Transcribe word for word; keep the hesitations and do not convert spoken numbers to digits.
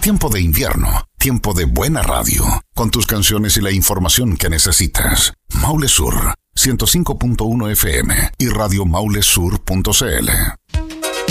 tiempo de invierno, tiempo de buena radio, con tus canciones y la información que necesitas. Maule Sur, ciento cinco punto uno F M y radio maule sur punto c l.